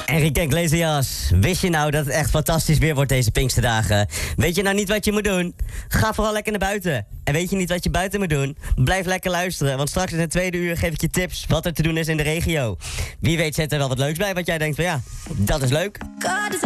Enrique Iglesias, wist je nou dat het echt fantastisch weer wordt deze Pinksterdagen? Weet je nou niet wat je moet doen? Ga vooral lekker naar buiten. En weet je niet wat je buiten moet doen? Blijf lekker luisteren, want straks in het tweede uur geef ik je tips wat er te doen is in de regio. Wie weet zit er wel wat leuks bij wat jij denkt van ja, dat is leuk.